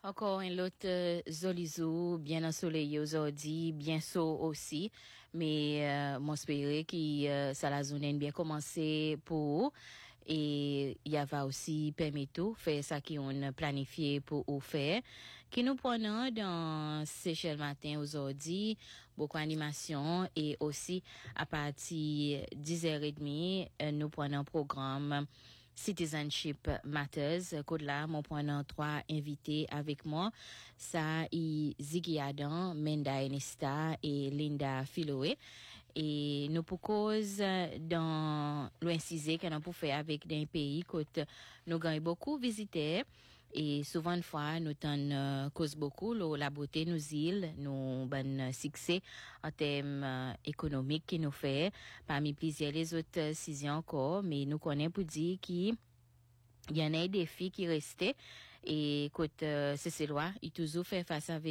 Encore un autre Zolizou, bien ensoleillé aujourd'hui, bien chaud aussi. Mais mon espérer que ça la zone bien commencé pour et il y avait aussi permis tout faire ça qui on planifié pour faire. Qui nous prenons dans Seychelles matin aujourd'hui, beaucoup d'animation et aussi à partir 10h30 nous prenons un programme Citizenship Matters. Code là, mon point dans 3 invités avec moi. Ça, Ziggy Adam, Menda Enesta et Linda Philoé. Et nous pour cause dans l'incisé qu'on a pour faire avec des pays que nous gagnons beaucoup visiteurs. Et souvent une fois nous t'en cause beaucoup la beauté nous îles nous bon succès en termes économiques qui nous fait parmi plusieurs les autres saisons encore mais nous connaissons pour dire qu'il y en a des défis qui restaient et côté c'est lois il toujours fait face avec